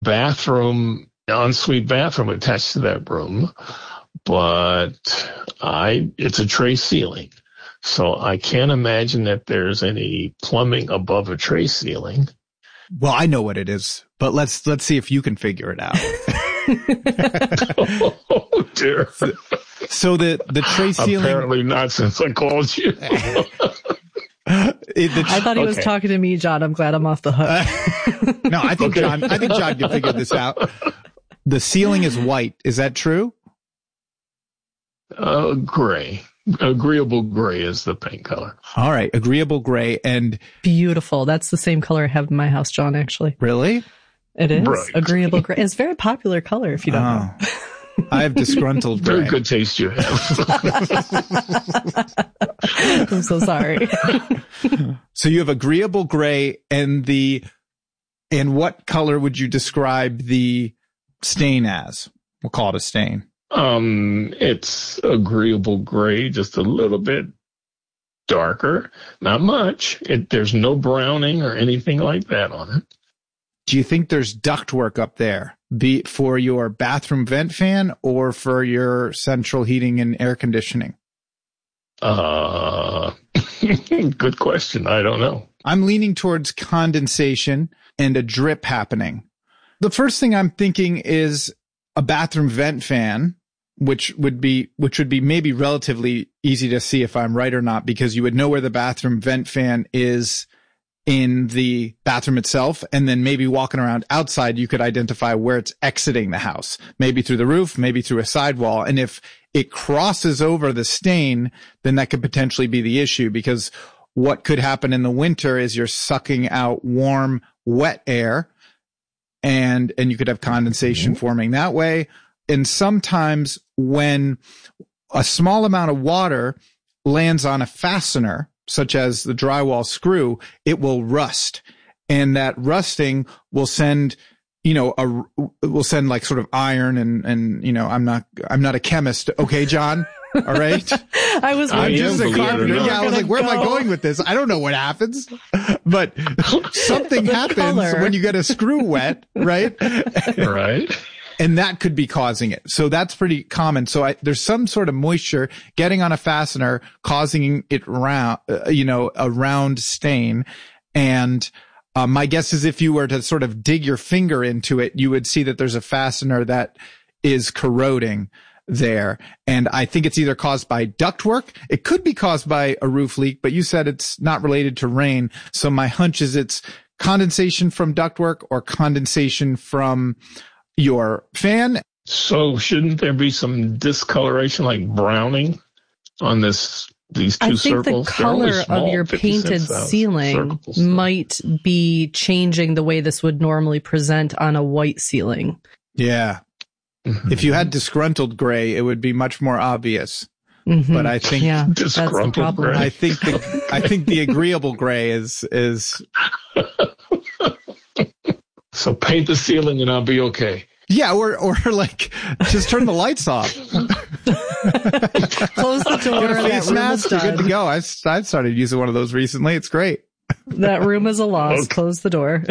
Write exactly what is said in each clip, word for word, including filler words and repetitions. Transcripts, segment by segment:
bathroom, ensuite bathroom attached to that room, but I it's a tray ceiling. So I can't imagine that there's any plumbing above a tray ceiling. Well, I know what it is, but let's let's see if you can figure it out. Oh dear. So, so the the tray ceiling. Apparently not, since I called you. It, the, I thought he was okay. talking to me, John. I'm glad I'm off the hook. Uh, no, I think Okay. John. I think John can figure this out. The ceiling is white. Is that true? Uh, gray. Agreeable gray is the paint color. All right, agreeable gray. And Beautiful. That's the same color I have in my house, John, actually. really, It is. Right. Agreeable gray. It's a very popular color, if you don't know. oh, I have disgruntled Very gray. good taste you have. I'm so sorry. So you have agreeable gray, and the and what color would you describe the stain as? We'll call it a stain. Um, it's agreeable gray, just a little bit darker, not much. It, there's no browning or anything like that on it. Do you think there's ductwork up there, be it for your bathroom vent fan or for your central heating and air conditioning? Uh, good question. I don't know. I'm leaning towards condensation and a drip happening. The first thing I'm thinking is a bathroom vent fan, which would be, which would be maybe relatively easy to see if I'm right or not, because you would know where the bathroom vent fan is in the bathroom itself. And then maybe walking around outside, you could identify where it's exiting the house, maybe through the roof, maybe through a sidewall. And if it crosses over the stain, then that could potentially be the issue, because what could happen in the winter is you're sucking out warm, wet air, and, and you could have condensation forming that way. And sometimes when a small amount of water lands on a fastener, such as the drywall screw, it will rust. And that rusting will send, you know, a, will send like sort of iron and, and, you know, I'm not, I'm not a chemist. Okay, John. All right. I was I wondering am, Just a believe it or carpenter. not. Yeah, I was like, where am I go. going with this? I don't know what happens, but something The happens color. when you get a screw wet, right? Right. And that could be causing it. So that's pretty common. So I, there's some sort of moisture getting on a fastener, causing it round, uh, you know, a round stain. And uh, my guess is if you were to sort of dig your finger into it, you would see that there's a fastener that is corroding there. And I think it's either caused by ductwork. It could be caused by a roof leak, but you said it's not related to rain. So my hunch is it's condensation from ductwork or condensation from your fan. So shouldn't there be some discoloration, like browning, on this? These two I think circles. the They're only color of small, your fifty-six painted thousand ceiling circles, so- might be changing the way this would normally present on a white ceiling. Yeah. Mhm. If you had disgruntled gray, it would be much more obvious. Mhm. But I think, yeah, that's the Disgruntled problem. gray. I think the, I think the agreeable gray is, is, So paint the ceiling and I'll be okay. yeah, or, or like, just turn the lights off. Close the door. Get a That face room is mask, you're good to done. go. I've, I've started using one of those recently. It's great. That room is a loss. Okay. Close the door.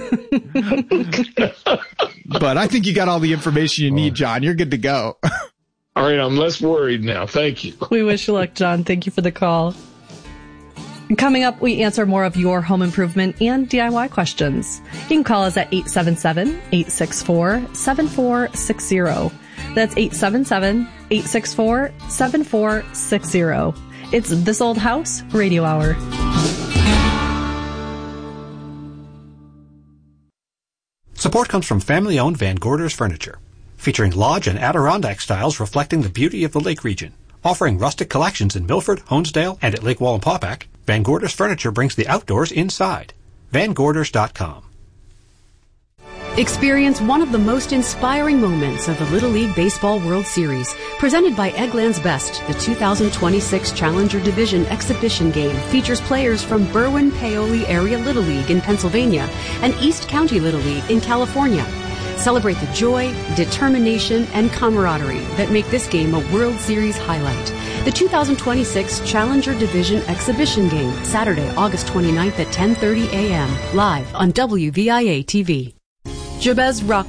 But I think you got all the information you need, John. You're good to go. All right, I'm less worried now. Thank you. We wish you luck, John. Thank you for the call. Coming up, we answer more of your home improvement and D I Y questions. You can call us at eight seven seven, eight six four, seven four six zero. That's eight seven seven, eight six four, seven four six zero. It's This Old House Radio Hour. Support comes from family-owned Van Gorders Furniture, featuring lodge and Adirondack styles reflecting the beauty of the lake region. Offering rustic collections in Milford, Honesdale, and at Lake Wallenpaupack, Van Gorders Furniture brings the outdoors inside. van gorders dot com. Experience one of the most inspiring moments of the Little League Baseball World Series. Presented by Eggland's Best, the two thousand twenty-six Challenger Division exhibition game features players from Berwyn-Paoli Area Little League in Pennsylvania and East County Little League in California. Celebrate the joy, determination, and camaraderie that make this game a World Series highlight. The two thousand twenty-six Challenger Division exhibition game, Saturday, August twenty-ninth at ten thirty a.m. live on W V I A T V. Jabez Rock